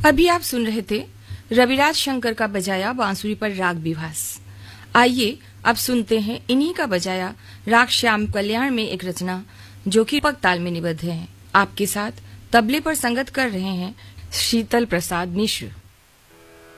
अभी आप सुन रहे थे रविराज शंकर का बजाया बांसुरी पर राग विभास। आइए अब सुनते हैं इन्हीं का बजाया राग श्याम कल्याण में एक रचना जो कि पग ताल में निबद्ध है। आपके साथ तबले पर संगत कर रहे हैं शीतल प्रसाद मिश्र।